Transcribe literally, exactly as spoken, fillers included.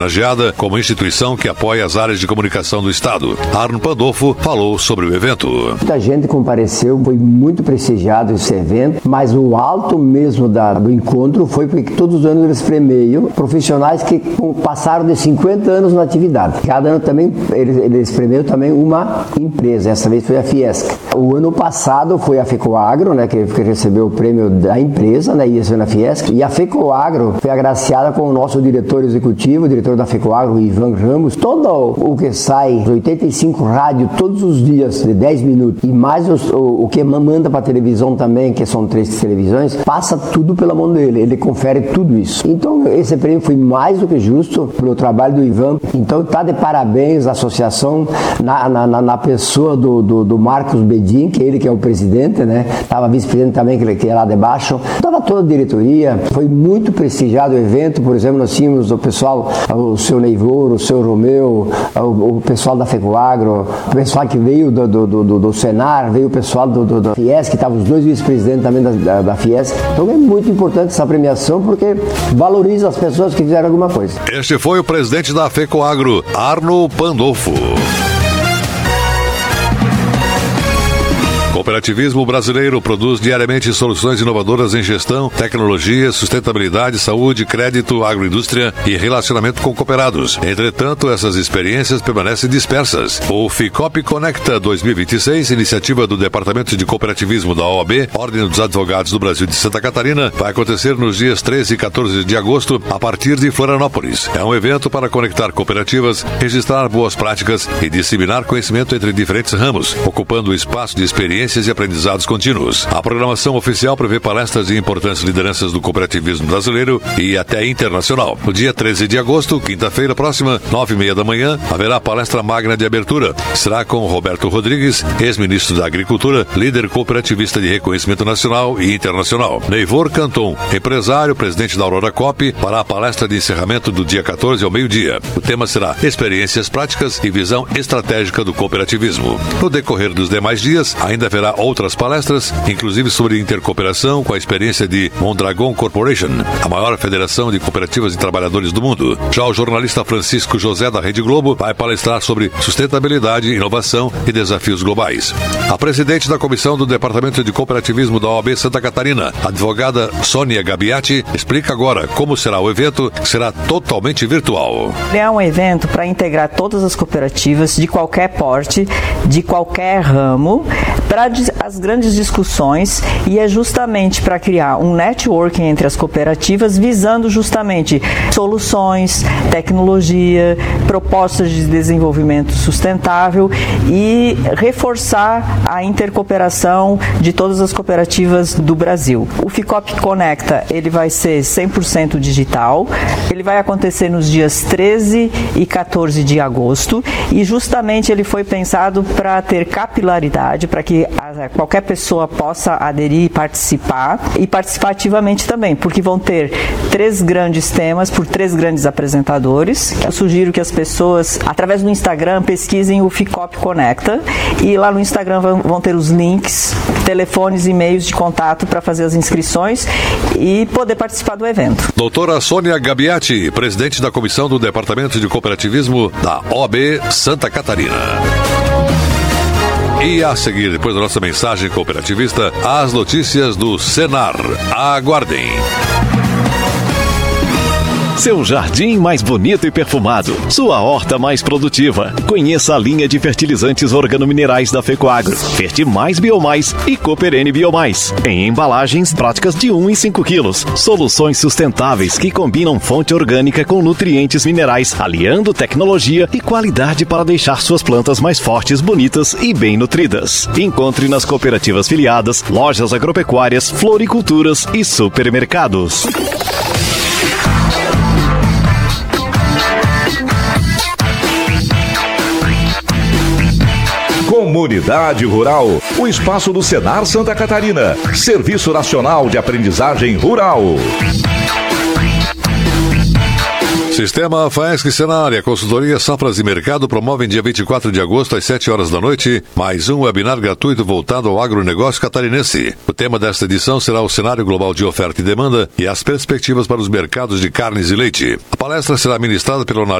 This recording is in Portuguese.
homenageada como instituição que apoia as áreas de comunicação do Estado. Arno Pandolfo falou sobre o evento. Muita gente compareceu, foi muito prestigiado esse evento, mas o alto mesmo da, do encontro foi porque todos os anos eles premiam profissionais que passaram de cinquenta anos na atividade. Cada ano também eles, eles premiam também uma empresa, essa vez foi a Fiesc. O ano passado foi a FECOAGRO, né, que, que recebeu o prêmio da empresa, né, ia ser na Fiesc, e a FECOAGRO foi agraciada com o nosso diretor executivo, o diretor da FECOAGRO, Ivan Ramos. Todo o que sai, oitenta e cinco rádio todos os dias, de dez minutos, e mais os, o, o que manda para a televisão também, que são três televisões, passa tudo pela mão dele, ele confere tudo isso. Então esse prêmio foi mais do que justo pelo trabalho do Ivan. Então tá de parabéns a associação na, na, na pessoa do, do, do Marcos Bedin, que ele que é o presidente, né? Tava vice-presidente também, que, que é lá de baixo. Tava toda a diretoria, foi muito prestigiado o evento. Por exemplo, nós tínhamos o pessoal, o seu Neivor, o seu Romeu, o, o pessoal da FECOAGRO, o pessoal que veio do, do, do, do Senar, veio o pessoal do, do, do Fiesc, que estavam os dois vice-presidentes também da, da, da Fiesc. Então é muito importante essa premiação, porque valoriza as pessoas que fizeram alguma coisa. Este foi o presidente da FECOAGRO, Arno Pandolfo. O cooperativismo brasileiro produz diariamente soluções inovadoras em gestão, tecnologia, sustentabilidade, saúde, crédito, agroindústria e relacionamento com cooperados. Entretanto, essas experiências permanecem dispersas. O Ficop Conecta dois mil e vinte e seis, iniciativa do Departamento de Cooperativismo da O A B, Ordem dos Advogados do Brasil de Santa Catarina, vai acontecer nos dias treze e quatorze de agosto, a partir de Florianópolis. É um evento para conectar cooperativas, registrar boas práticas e disseminar conhecimento entre diferentes ramos, ocupando o espaço de experiência e aprendizados contínuos. A programação oficial prevê palestras de importantes lideranças do cooperativismo brasileiro e até internacional. No dia treze de agosto, quinta-feira próxima, nove e meia da manhã, haverá a palestra magna de abertura. Será com Roberto Rodrigues, ex-ministro da Agricultura, líder cooperativista de reconhecimento nacional e internacional. Neivor Canton, empresário, presidente da Aurora Coop, para a palestra de encerramento do dia quatorze ao meio-dia. O tema será Experiências Práticas e Visão Estratégica do Cooperativismo. No decorrer dos demais dias, ainda haverá outras palestras, inclusive sobre intercooperação, com a experiência de Mondragon Corporation, a maior federação de cooperativas de trabalhadores do mundo. Já o jornalista Francisco José, da Rede Globo, vai palestrar sobre sustentabilidade, inovação e desafios globais. A presidente da Comissão do Departamento de Cooperativismo da O A B Santa Catarina, a advogada Sônia Gabiati, explica agora como será o evento, que será totalmente virtual. É um evento para integrar todas as cooperativas de qualquer porte, de qualquer ramo, para as grandes discussões, e é justamente para criar um networking entre as cooperativas, visando justamente soluções, tecnologia, propostas de desenvolvimento sustentável e reforçar a intercooperação de todas as cooperativas do Brasil. O Ficop Conecta, ele vai ser cem por cento digital, ele vai acontecer nos dias treze e quatorze de agosto, e justamente ele foi pensado para ter capilaridade, para que qualquer pessoa possa aderir e participar, e participar ativamente também, porque vão ter três grandes temas por três grandes apresentadores. Eu sugiro que as pessoas, através do Instagram, pesquisem o Ficop Conecta, e lá no Instagram vão ter os links, telefones e e-mails de contato para fazer as inscrições e poder participar do evento. Doutora Sônia Gabiati, presidente da Comissão do Departamento de Cooperativismo da O A B Santa Catarina. E a seguir, depois da nossa mensagem cooperativista, as notícias do Senar. Aguardem. Seu jardim mais bonito e perfumado. Sua horta mais produtiva. Conheça a linha de fertilizantes organominerais da FECOAGRO. Fertimais Biomais e Cooperene Biomais. Em embalagens práticas de um e cinco quilos. Soluções sustentáveis que combinam fonte orgânica com nutrientes minerais, aliando tecnologia e qualidade para deixar suas plantas mais fortes, bonitas e bem nutridas. Encontre nas cooperativas filiadas, lojas agropecuárias, floriculturas e supermercados. Comunidade Rural, o espaço do Senar Santa Catarina, Serviço Nacional de Aprendizagem Rural. Sistema Faesc Senar, consultoria Safras e Mercado promovem dia vinte e quatro de agosto às sete horas da noite mais um webinar gratuito voltado ao agronegócio catarinense. O tema desta edição será o cenário global de oferta e demanda e as perspectivas para os mercados de carnes e leite. A palestra será ministrada pelo analista